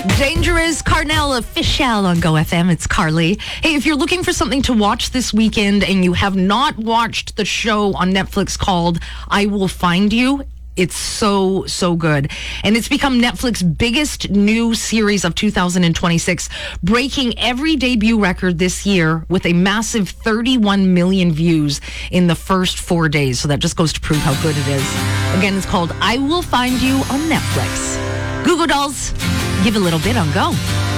Dangerous Carnell Official on Go FM. It's Carly. Hey, if you're looking for something to watch this weekend and you have not watched the show on Netflix called I Will Find You, it's so good. And it's become Netflix's biggest new series of 2026, breaking every debut record this year with a massive 31 million views in the first 4 days. So that just goes to prove how good it is. Again, it's called I Will Find You on Netflix. Goo Goo Dolls, give a little bit on Go.